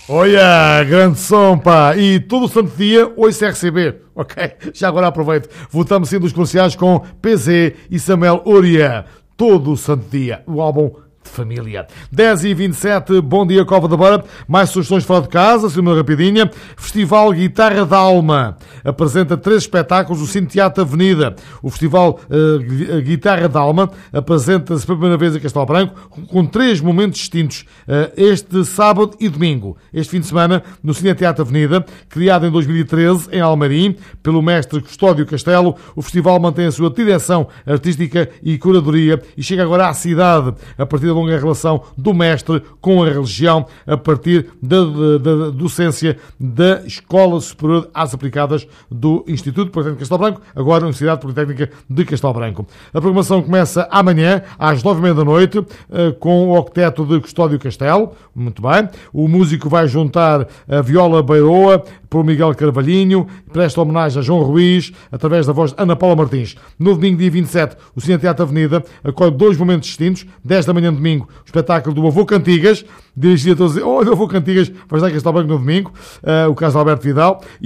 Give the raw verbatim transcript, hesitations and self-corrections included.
Olha, grande som, pá. E todo o santo dia, ouço R C B. Ok? Já agora aproveito. Voltamos sendo os comerciais com P Z e Samuel Uria. Todo o santo dia. O álbum de família. dez e vinte e sete, bom dia, Cova da Beira. Mais sugestões fora de casa, assim uma rapidinha. Festival Guitarra da Alma apresenta três espetáculos do Cine Teatro Avenida. O Festival uh, Guitarra da Alma apresenta-se pela primeira vez em Castelo Branco com três momentos distintos, uh, este sábado e domingo. Este fim de semana, no Cine Teatro Avenida, criado em dois mil e treze em Almarim, pelo mestre Custódio Castelo, o festival mantém a sua direção artística e curadoria e chega agora à cidade, a partir da longa relação do mestre com a religião, a partir da, da, da docência da Escola Superior de Artes Aplicadas do Instituto Politécnico de Castelo Branco, agora Universidade Politécnica de Castelo Branco. A programação começa amanhã, às nove e meia da noite, com o octeto de Custódio Castelo. Muito bem. O músico vai juntar a viola Beiroa por Miguel Carvalhinho, presta homenagem a João Ruiz, através da voz de Ana Paula Martins. No domingo, dia vinte e sete, o Cine Teatro Avenida acolhe dois momentos distintos. dez da manhã de domingo, o espetáculo do Avô Cantigas, dirigido a todos, oh, o Avô Cantigas vai estar aqui em Castelo Branco no domingo, uh, o caso de Alberto Vidal.